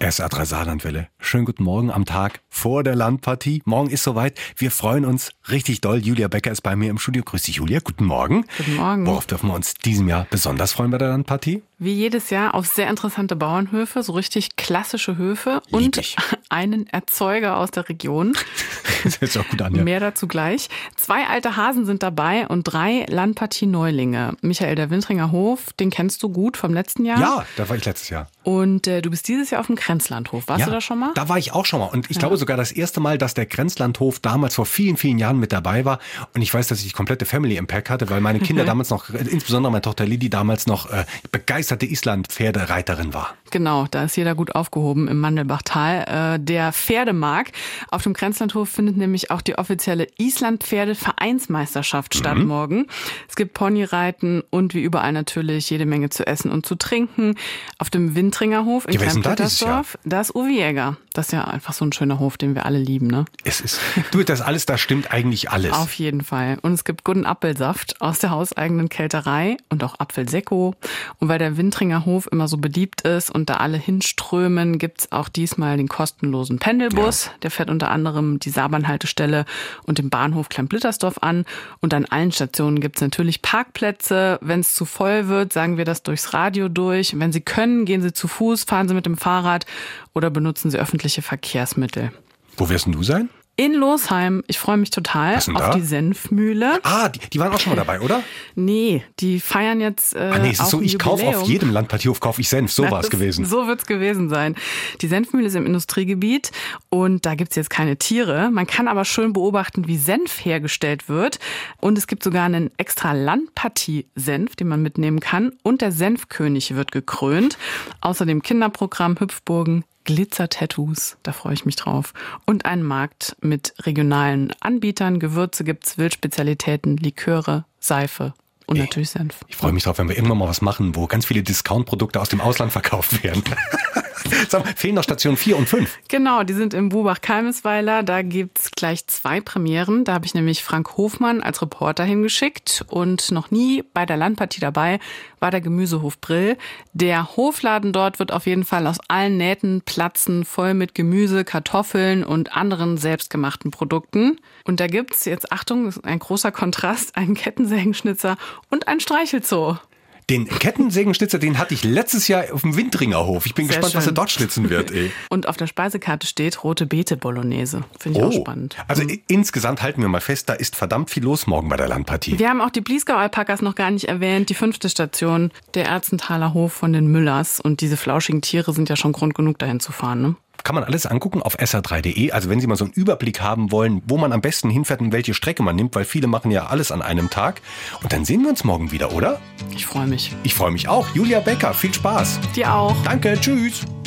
SR3 Saarlandwelle. Schönen guten Morgen am Tag vor der Landpartie. Morgen ist soweit. Wir freuen uns richtig doll. Julia Becker ist bei mir im Studio. Grüß dich, Julia. Guten Morgen. Guten Morgen. Worauf dürfen wir uns diesem Jahr besonders freuen bei der Landpartie? Wie jedes Jahr auf sehr interessante Bauernhöfe, so richtig klassische Höfe und einen Erzeuger aus der Region. Das hört sich auch gut an, ja. Mehr dazu gleich. 2 alte Hasen sind dabei und 3 Landpartie-Neulinge. Michael, der Wintringer Hof, den kennst du gut vom letzten Jahr. Ja, da war ich letztes Jahr. Und du bist dieses Jahr auf dem Grenzlandhof. Warst du da schon mal? Da war ich auch schon mal. Und ich glaube sogar das erste Mal, dass der Grenzlandhof damals vor vielen, vielen Jahren mit dabei war. Und ich weiß, dass ich die komplette Family im Pack hatte, weil meine Kinder damals noch, insbesondere meine Tochter Lili, damals noch begeisterte Island-Pferdereiterin war. Genau, da ist jeder gut aufgehoben im Mandelbachtal. Der Pferdemarkt auf dem Grenzlandhof findet nämlich auch die offizielle Island-Pferde-Vereinsmeisterschaft statt morgen. Es gibt Ponyreiten und wie überall natürlich jede Menge zu essen und zu trinken. Auf dem Wintringer Hof in Krempetersdorf, da ist Uwe Jäger. Das ist ja einfach so ein schöner Hof, den wir alle lieben, ne? Es ist, das alles, da stimmt eigentlich alles. Auf jeden Fall. Und es gibt guten Apfelsaft aus der hauseigenen Kälterei und auch Apfelsekko. Und weil der Wintringer Hof immer so beliebt ist und da alle hinströmen, gibt's auch diesmal den kostenlosen Pendelbus. Ja. Der fährt unter anderem die Saarbahnhaltestelle und den Bahnhof Klein-Blittersdorf an. Und an allen Stationen gibt's natürlich Parkplätze. Wenn es zu voll wird, sagen wir das durchs Radio durch. Wenn Sie können, gehen Sie zu Fuß, fahren Sie mit dem Fahrrad oder benutzen Sie öffentliche Verkehrsmittel. Wo wirst denn du sein? In Losheim. Ich freue mich total auf die Senfmühle. Ah, die waren auch schon mal dabei, oder? Nee, die feiern jetzt es ist so, ich kaufe auf jedem Landpartiehof kaufe ich Senf. So war es gewesen. So wird's gewesen sein. Die Senfmühle ist im Industriegebiet und da gibt's jetzt keine Tiere. Man kann aber schön beobachten, wie Senf hergestellt wird. Und es gibt sogar einen extra Landpartie-Senf, den man mitnehmen kann. Und der Senfkönig wird gekrönt. Außerdem Kinderprogramm, Hüpfburgen, Glitzer-Tattoos, da freue ich mich drauf. Und einen Markt mit regionalen Anbietern. Gewürze gibt's, Wildspezialitäten, Liköre, Seife und natürlich Senf. Ich freue mich drauf, wenn wir irgendwann mal was machen, wo ganz viele Discount-Produkte aus dem Ausland verkauft werden. Sag mal, fehlen noch Stationen 4 und 5. Genau, die sind im Burbach-Kalmesweiler. Da gibt's gleich 2 Premieren. Da habe ich nämlich Frank Hofmann als Reporter hingeschickt. Und noch nie bei der Landpartie dabei war der Gemüsehof Brill. Der Hofladen dort wird auf jeden Fall aus allen Nähten platzen, voll mit Gemüse, Kartoffeln und anderen selbstgemachten Produkten. Und da gibt's jetzt, Achtung, das ist ein großer Kontrast, einen Kettensägenschnitzer und ein Streichelzoo. Den Kettensägenschnitzer, den hatte ich letztes Jahr auf dem Wintringer Hof. Ich bin gespannt, was er dort schnitzen wird. Und auf der Speisekarte steht rote Beete Bolognese. Finde ich auch spannend. Also insgesamt halten wir mal fest, da ist verdammt viel los morgen bei der Landpartie. Wir haben auch die Bliesgau-Alpakas noch gar nicht erwähnt. Die 5. Station, der Erzenthaler Hof von den Müllers. Und diese flauschigen Tiere sind ja schon Grund genug, dahin zu fahren, ne? Kann man alles angucken auf sr3.de. Also wenn Sie mal so einen Überblick haben wollen, wo man am besten hinfährt und welche Strecke man nimmt, weil viele machen ja alles an einem Tag. Und dann sehen wir uns morgen wieder, oder? Ich freue mich. Ich freue mich auch. Julia Becker, viel Spaß. Dir auch. Danke, tschüss.